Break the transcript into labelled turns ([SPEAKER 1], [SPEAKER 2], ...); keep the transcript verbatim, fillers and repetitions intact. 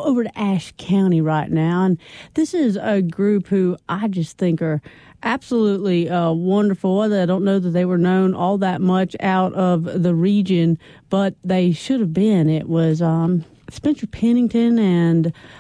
[SPEAKER 1] over to Ashe County right now. And this is a group who I just think are absolutely uh, wonderful. I don't know that they were known all that much out of the region, but they should have been. It was um, Spencer Pennington and